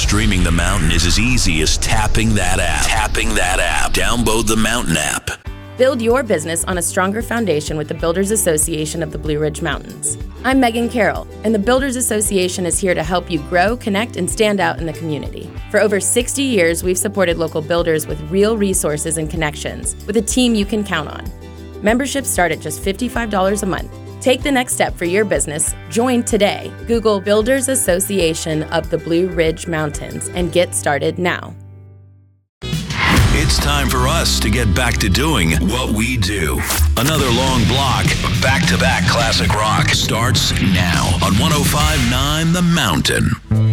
Streaming the mountain is as easy as tapping that app. Download the Mountain app. Build your business on a stronger foundation with the Builders Association of the Blue Ridge Mountains. I'm Megan Carroll, and the Builders Association is here to help you grow, connect, and stand out in the community. For over 60 years, we've supported local builders with real resources and connections, with a team you can count on. Memberships start at just $55 a month. Take the next step for your business. Join today. Google Builders Association of the Blue Ridge Mountains and get started now. It's time for us to get back to doing what we do. Another long block of back-to-back classic rock starts now on 105.9 The Mountain.